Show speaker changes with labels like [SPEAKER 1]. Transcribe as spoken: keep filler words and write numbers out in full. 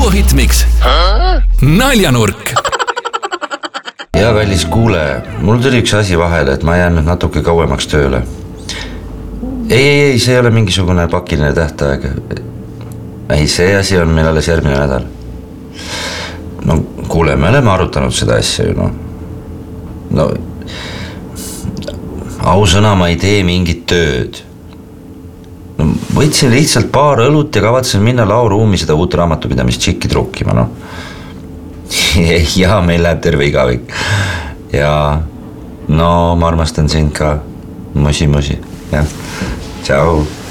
[SPEAKER 1] Suvo Hitmix Naljanurk.
[SPEAKER 2] Ja kallis kuule, mul tuli üks asi vahele, et ma jään nüüd natuke kauemaks tööle. Ei, ei, ei, see ei ole mingisugune pakiline tähtaeg. Ei, see asi on meil alles järgmine nädal. No kuule, me oleme arutanud seda asja ju, no. No, ausõna ma ei tee mingit tööd. No, võtsin lihtsalt paar õlut ja kavatsen minna lauruumi seda uut raamatupidamist tšikki trukkima, no. Ja meil läheb terve igavik. Ja no ma armastan sind ka. Musi, musi. Ja. Ciao.